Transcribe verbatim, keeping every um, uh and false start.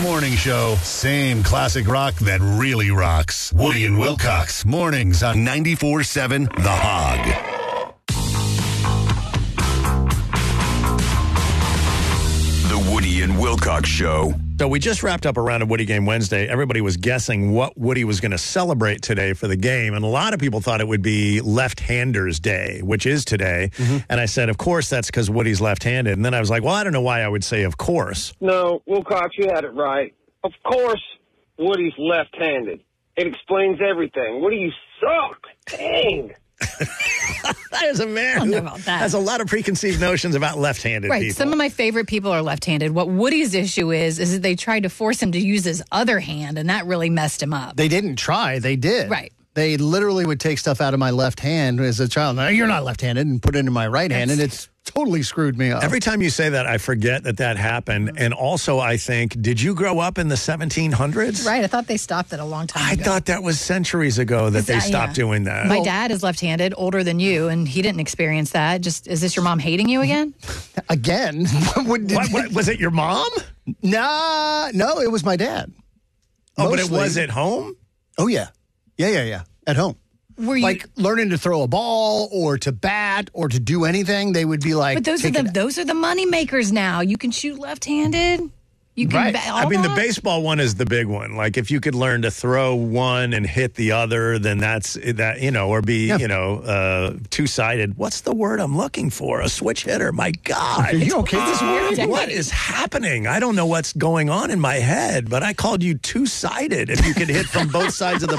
morning show. Same classic rock that really rocks. Woody and Wilcox, mornings on ninety-four seven The Hog. The Woody and Wilcox Show. So we just wrapped up a round of Woody Game Wednesday. Everybody was guessing what Woody was going to celebrate today for the game. And a lot of people thought it would be Left-Handers Day, which is today. Mm-hmm. And I said, of course, that's because Woody's left-handed. And then I was like, well, I don't know why I would say of course. No, Wilcox, you had it right. Of course, Woody's left-handed. It explains everything. Woody, you suck. Dang. There's a man I don't know who about that. has a lot of preconceived notions about left-handed Right. people. Some of my favorite people are left-handed. What Woody's issue is, is that they tried to force him to use his other hand, and that really messed him up. They didn't try. They did. Right. They literally would take stuff out of my left hand as a child. No, you're not left-handed, and put it in my right hand, and it's totally screwed me up. Every time you say that, I forget that that happened. And also, I think, did you grow up in the seventeen hundreds? Right. I thought they stopped it a long time I ago. thought that was centuries ago that they Uh, stopped yeah. doing that. My dad is left-handed, older than you, and he didn't experience that. Just is this your mom hating you again? Again? what, did, What, what, was it your mom? Nah, no, it was my dad. Oh, but it Mostly. was at home? Oh, yeah. Yeah, yeah, yeah. At home. Were you? Like learning to throw a ball or to bat or to do anything, they would be like. But those are take the it- those are the money makers now. You can shoot left-handed. You can. Right. Ba- I mean, the all that. baseball one is the big one. Like, if you could learn to throw one and hit the other, then that's that, you know, or be, Yeah. you know, uh, two-sided. What's the word I'm looking for? A switch hitter. My God. Are you okay this morning? What is happening? I don't know what's going on in my head, but I called you two-sided if you could hit from both sides of the